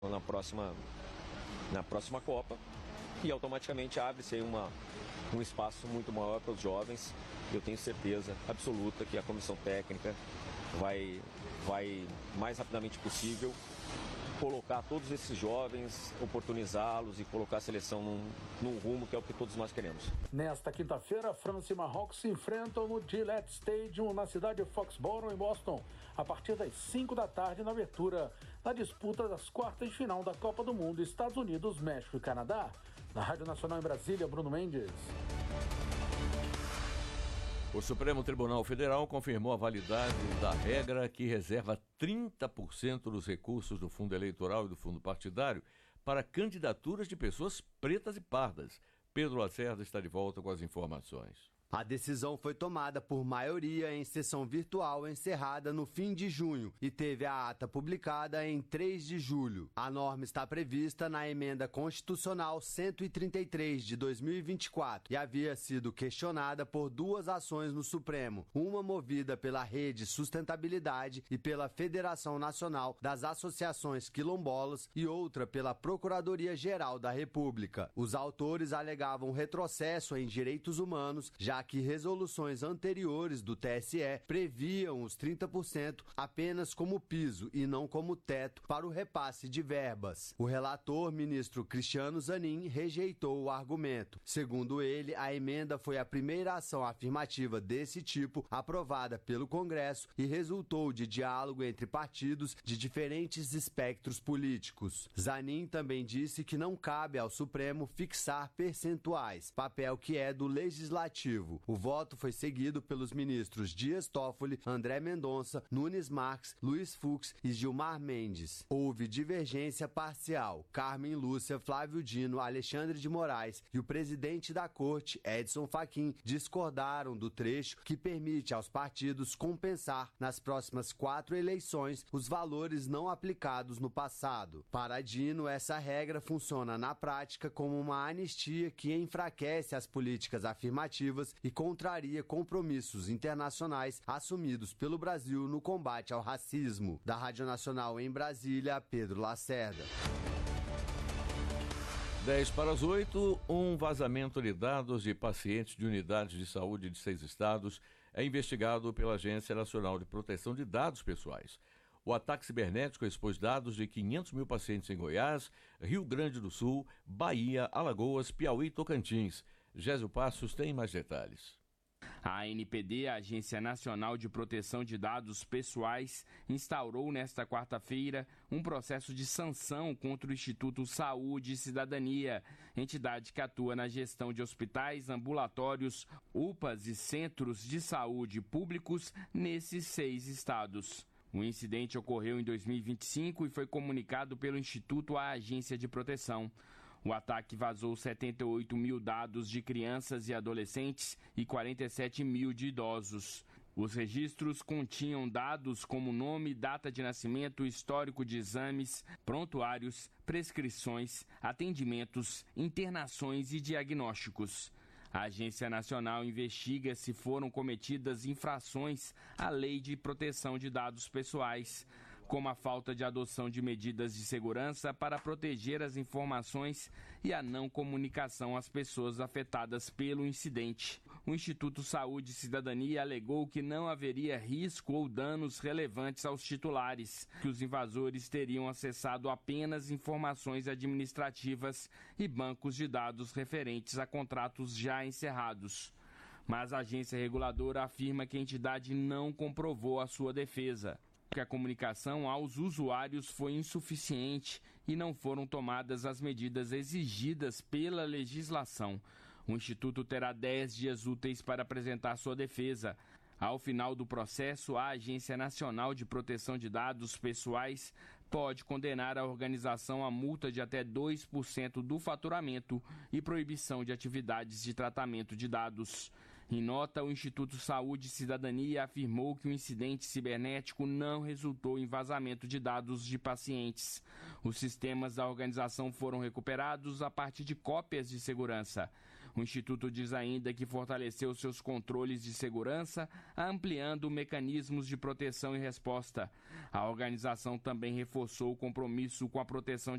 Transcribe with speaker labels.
Speaker 1: na próxima Copa, e automaticamente abre-se aí um espaço muito maior para os jovens. Eu tenho certeza absoluta que a comissão técnica vai mais rapidamente possível colocar todos esses jovens, oportunizá-los e colocar a seleção num rumo que é o que todos nós queremos.
Speaker 2: Nesta quinta-feira, França e Marrocos se enfrentam no Gillette Stadium, na cidade de Foxborough, em Boston, a partir das 5 da tarde, na abertura da disputa das quartas de final da Copa do Mundo, Estados Unidos, México e Canadá. Na Rádio Nacional em Brasília, Bruno Mendes.
Speaker 3: O Supremo Tribunal Federal confirmou a validade da regra que reserva 30% dos recursos do fundo eleitoral e do fundo partidário para candidaturas de pessoas pretas e pardas. Pedro Lacerda está de volta com as informações.
Speaker 4: A decisão foi tomada por maioria em sessão virtual encerrada no fim de junho e teve a ata publicada em 3 de julho. A norma está prevista na Emenda Constitucional 133 de 2024 e havia sido questionada por duas ações no Supremo, uma movida pela Rede Sustentabilidade e pela Federação Nacional das Associações Quilombolas e outra pela Procuradoria-Geral da República. Os autores alegavam retrocesso em direitos humanos, já que resoluções anteriores do TSE previam os 30% apenas como piso e não como teto para o repasse de verbas. O relator, ministro Cristiano Zanin, rejeitou o argumento. Segundo ele, a emenda foi a primeira ação afirmativa desse tipo aprovada pelo Congresso e resultou de diálogo entre partidos de diferentes espectros políticos. Zanin também disse que não cabe ao Supremo fixar percentuais, papel que é do Legislativo. O voto foi seguido pelos ministros Dias Toffoli, André Mendonça, Nunes Marques, Luiz Fux e Gilmar Mendes. Houve divergência parcial. Carmen Lúcia, Flávio Dino, Alexandre de Moraes e o presidente da Corte, Edson Fachin, discordaram do trecho que permite aos partidos compensar nas próximas 4 eleições os valores não aplicados no passado. Para Dino, essa regra funciona na prática como uma anistia que enfraquece as políticas afirmativas e contraria compromissos internacionais assumidos pelo Brasil no combate ao racismo. Da Rádio Nacional em Brasília, Pedro Lacerda.
Speaker 3: 7:50, um vazamento de dados de pacientes de unidades de saúde de 6 estados é investigado pela Agência Nacional de Proteção de Dados Pessoais. O ataque cibernético expôs dados de 500 mil pacientes em Goiás, Rio Grande do Sul, Bahia, Alagoas, Piauí e Tocantins. Gésio Passos tem mais detalhes.
Speaker 5: A ANPD, a Agência Nacional de Proteção de Dados Pessoais, instaurou nesta quarta-feira um processo de sanção contra o Instituto Saúde e Cidadania, entidade que atua na gestão de hospitais, ambulatórios, UPAs e centros de saúde públicos nesses 6 estados. O incidente ocorreu em 2025 e foi comunicado pelo Instituto à Agência de Proteção. O ataque vazou 78 mil dados de crianças e adolescentes e 47 mil de idosos. Os registros continham dados como nome, data de nascimento, histórico de exames, prontuários, prescrições, atendimentos, internações e diagnósticos. A Agência Nacional investiga se foram cometidas infrações à Lei de Proteção de Dados Pessoais, como a falta de adoção de medidas de segurança para proteger as informações e a não comunicação às pessoas afetadas pelo incidente. O Instituto Saúde e Cidadania alegou que não haveria risco ou danos relevantes aos titulares, que os invasores teriam acessado apenas informações administrativas e bancos de dados referentes a contratos já encerrados. Mas a agência reguladora afirma que a entidade não comprovou a sua defesa, que a comunicação aos usuários foi insuficiente e não foram tomadas as medidas exigidas pela legislação. O Instituto terá 10 dias úteis para apresentar sua defesa. Ao final do processo, a Agência Nacional de Proteção de Dados Pessoais pode condenar a organização a multa de até 2% do faturamento e proibição de atividades de tratamento de dados. Em nota, o Instituto Saúde e Cidadania afirmou que o incidente cibernético não resultou em vazamento de dados de pacientes. Os sistemas da organização foram recuperados a partir de cópias de segurança. O Instituto diz ainda que fortaleceu seus controles de segurança, ampliando mecanismos de proteção e resposta. A organização também reforçou o compromisso com a proteção